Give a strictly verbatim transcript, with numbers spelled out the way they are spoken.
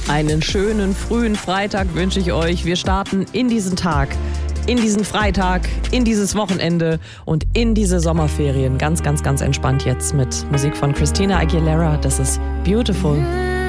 Einen schönen frühen Freitag wünsche ich euch. Wir starten in diesen Tag, in diesen Freitag, in dieses Wochenende und in diese Sommerferien. Ganz, ganz, ganz entspannt jetzt mit Musik von Christina Aguilera. Das ist Beautiful.